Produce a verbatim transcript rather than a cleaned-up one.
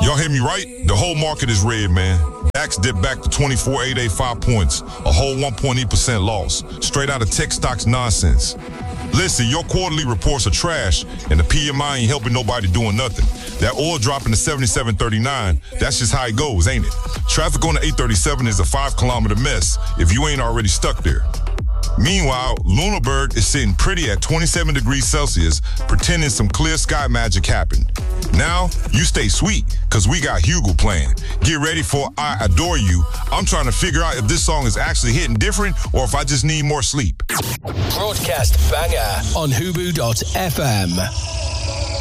Y'all hear me right? The whole market is red, man. DAX dipped back to twenty-four thousand eight hundred eighty-five points, a whole one point eight percent loss, straight out of tech stocks nonsense. Listen, your quarterly reports are trash, and the P M I ain't helping nobody doing nothing. That oil dropping to seventy-seven thirty-nine, that's just how it goes, ain't it? Traffic on the eight thirty-seven is a five-kilometer mess if you ain't already stuck there. Meanwhile, Lunenburg is sitting pretty at twenty-seven degrees Celsius, pretending some clear sky magic happened. Now, you stay sweet, because we got Hugo playing. Get ready for I Adore You. I'm trying to figure out if this song is actually hitting different or if I just need more sleep. Broadcast banger on Hubu dot F M.